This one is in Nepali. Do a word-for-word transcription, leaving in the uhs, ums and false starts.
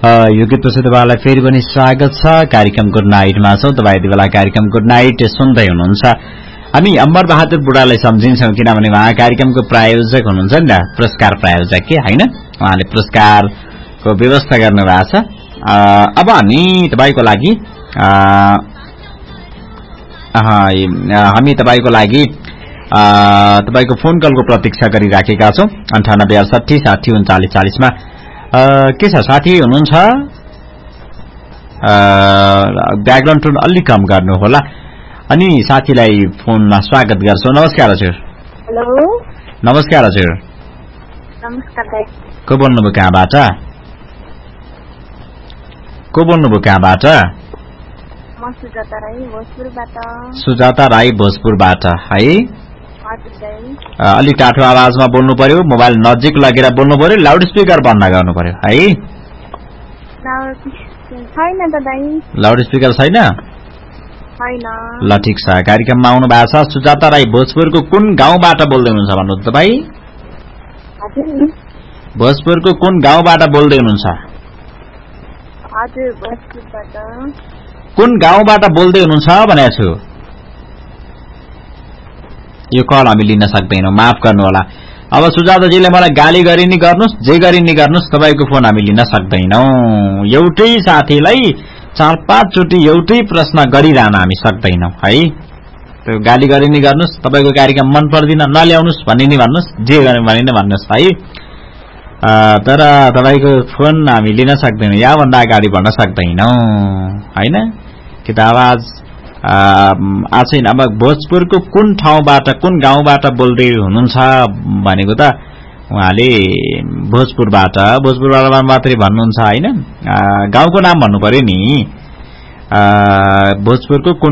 यो गीतपछि तपाईलाई फेरि पनि स्वागत छ कार्यक्रम गुड नाइटमा छौं। तपाई यति बेला कार्यक्रम गुड नाइट सुन्दै हुनुहुन्छ। हामी अमर बहादुर बुढालाई सम्झिन्छौं किनभने उहाँ कार्यक्रमको प्रायोजक हुनुहुन्छ नि त, पुरस्कार प्रायोजक के हैन, उहाँले पुरस्कारको व्यवस्था गर्नु भएको छ। अब हामी तपाईको लागि हामी तपाईको लागि तपाईको फोन कलको प्रतीक्षा गरिराखेका छौं। अन्ठानब्बे अडसठी साठी उन्चालिस चालिस मा के छ साथी हुनुहुन्छ? ब्याकग्राउन्ड टोन अलि कम गर्नु होला। अनि साथीलाई फोनमा स्वागत गर्छौं। नमस्कार हजुर। हेलो नमस्कार हजुर। नमस्कार दाइ। को बोल्नुभयो कहाँबाट? को बोल्नुभयो कहाँबाट? म सुजाता राई भोजपुरबाट। सुजाता राई भोजपुरबाट है। हजुर दाइ। अलि टाठो आवाजमा बोल्नु पर्यो, मोबाइल नजिक लगेर बोल्नु पर्यो, लाउड स्पिकर बन्द गर्नु पर्यो है। छैन त दाइ। लाउड स्पिकर छैन? छैन। ल ठिक छ। कार्यक्रममा आउनु भएको छ। सुजाता राई भोजपुरको कुन गाउँबाट बोल्दै हुनुहुन्छ भन्नु त तपाई? हजुर। भोजपुरको कुन गाउँबाट बोल्दै हुनुहुन्छ? हजुर भोजपुरबाट। कुन गाउँबाट बोल्दै हुनुहुन्छ भनेको छु। यो कल हामी लिन सक्दैनौं, माफ गर्नु होला। अब सुजाताजीले मलाई गाली गरि नि गर्नुस्, जे गरि नि गर्नुस्, तपाईको फोन हामी लिन सक्दैनौं। एउटै साथीलाई चार पाँच चोटी एउटै प्रश्न गरिरहन हामी सक्दैनौं है। त्यो गाली गरि नि गर्नुस्, तपाईको कार्यक्रम मन पर्दिन नल्याउनुस् भनि नि भन्नुस्, जे गर्ने भनि नि भन्नुस् है। तर तपाईको फोन हामी लिन सक्दैनौं, या भन्दा अगाडि भन्न सक्दैनौं हैन। कि त आवाज आछैन। अब भोजपुरको कुन ठाउँबाट कुन गाउँबाट बोल्दै हुनुहुन्छ भनेको त उहाँले भोजपुरबाट भोजपुरबाट मात्रै भन्नुहुन्छ हैन, गाउँको नाम भन्नु पर्यो नि। भोजपुरको कुन